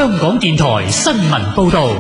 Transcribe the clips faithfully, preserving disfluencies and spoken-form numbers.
香港電台新聞報道。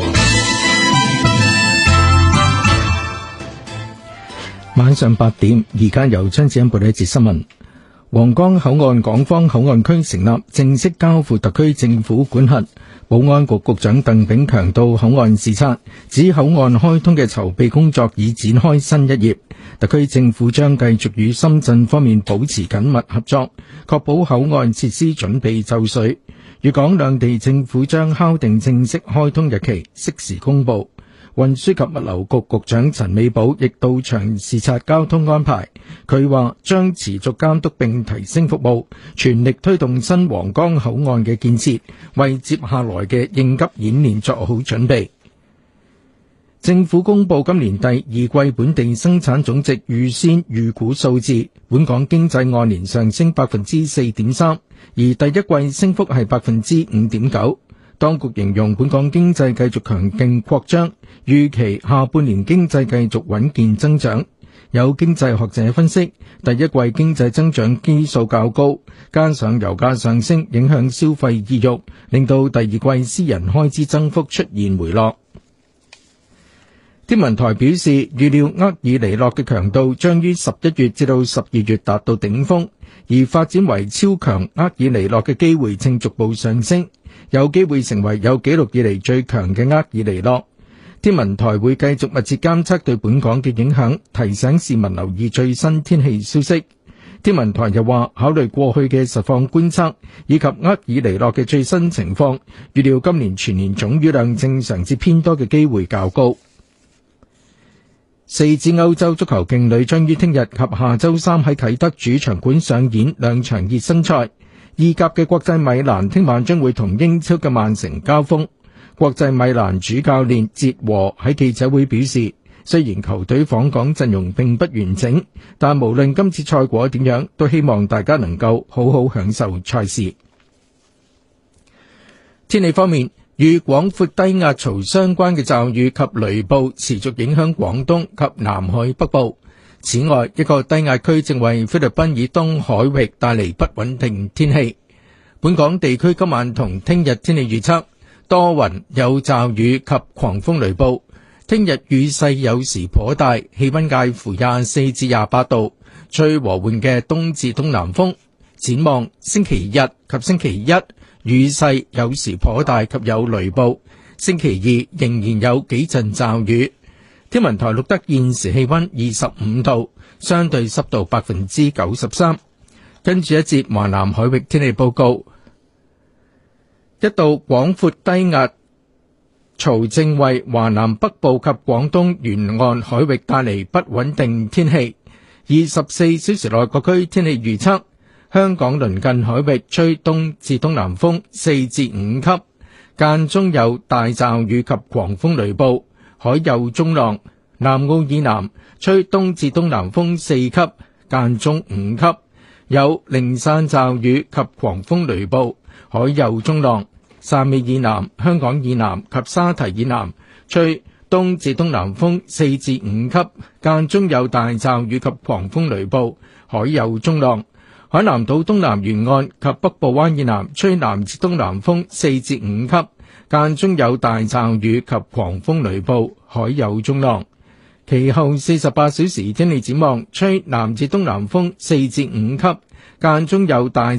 晚上八點，而家由張子欣報道一節新聞。皇崗口岸港方口岸區成立，正式交付特區政府管轄。保安局局長鄧炳強到口岸視察，指口岸開通嘅籌備工作已展開新一頁。特區政府將繼續與深圳方面保持緊密合作，確保口岸設施準備就緒。粵港兩地政府將敲定正式開通日期，適時公佈。運輸及物流局局長陳美寶亦到場視察交通安排。佢話將持續監督並提升服務，全力推動新皇崗口岸嘅建設，為接下來嘅應急演練作好準備。政府公布今年第二季本地生產總值預先預估數字，本港經濟按年上升百分之四點三，而第一季升幅係百分之五點九。當局形容本港經濟繼續強勁擴張，預期下半年經濟繼續穩健增長。有經濟學者分析，第一季經濟增長基數較高，加上油價上升影響消費意欲，令到第二季私人開支增幅出現回落。天文台表示，預料厄爾尼諾嘅強度將於十一月至到十二月達到頂峰，而發展為超強厄爾尼諾嘅機會正逐步上升，有機會成為有紀錄以嚟最強嘅厄爾尼諾。天文台會繼續密切監測對本港嘅影響，提醒市民留意最新天氣消息。天文台又話，考慮過去嘅實況觀測以及厄爾尼諾嘅最新情況，預料今年全年總雨量正常至偏多嘅機會較高。四支歐洲足球勁旅將於聽日及下周三喺啟德主場館上演兩場熱身賽。意甲嘅國際米蘭聽晚將會同英超嘅曼城交鋒。國際米蘭主教練哲和喺記者會表示，雖然球隊訪港陣容並不完整，但無論今次賽果點樣，都希望大家能夠好好享受賽事。天氣方面，與廣闊低壓槽相關嘅驟雨及雷暴持續影響廣東及南海北部。此外，一個低壓區正為菲律賓以東海域帶嚟不穩定天氣。本港地區今晚同聽日天氣預測，多雲有驟雨及狂風雷暴。聽日雨勢有時頗大，氣溫介乎廿四至廿八度，吹和緩嘅東至東南風。展望星期日及星期一，雨勢有時頗大及有雷暴，星期二仍然有幾陣驟雨。天文台錄得現時氣溫二十五度，相對濕度百分之九十三。跟住一節華南海域天氣報告，一道廣闊低壓槽正為華南北部及廣東沿岸海域帶嚟不穩定天氣。二十四小時內各區天氣預測，香港鄰近海域吹東至東南風四至五級，間中有大驟雨及狂風雷暴，海有中浪。南澳以南吹東至東南風四級，間中五級，有零散驟雨及狂風雷暴，海有中浪。汕尾以南、香港以南及沙堤以南吹東至東南風四至五級，間中有大驟雨及狂風雷暴，海有中浪。海南島東南沿岸及北部灣以南吹南至東南風四至五級，間中有大驟雨及狂風雷暴，海有中浪。其後四十八小時天氣展望，吹南至東南風四至五級，間中有大